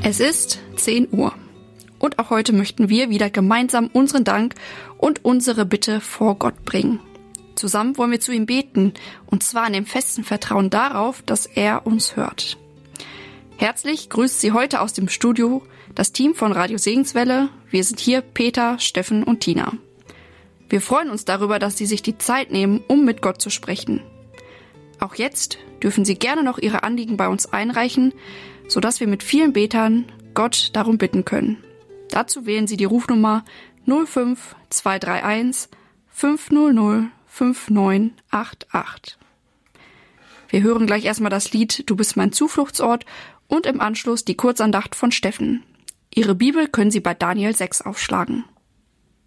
Es ist 10 Uhr und auch heute möchten wir wieder gemeinsam unseren Dank und unsere Bitte vor Gott bringen. Zusammen wollen wir zu ihm beten, und zwar in dem festen Vertrauen darauf, dass er uns hört. Herzlich grüßt Sie heute aus dem Studio das Team von Radio Segenswelle. Wir sind hier Peter, Steffen und Tina. Wir freuen uns darüber, dass Sie sich die Zeit nehmen, um mit Gott zu sprechen. Auch jetzt dürfen Sie gerne noch Ihre Anliegen bei uns einreichen, sodass wir mit vielen Betern Gott darum bitten können. Dazu wählen Sie die Rufnummer 05231 500 5988. Wir hören gleich erstmal das Lied Du bist mein Zufluchtsort und im Anschluss die Kurzandacht von Steffen. Ihre Bibel können Sie bei Daniel 6 aufschlagen.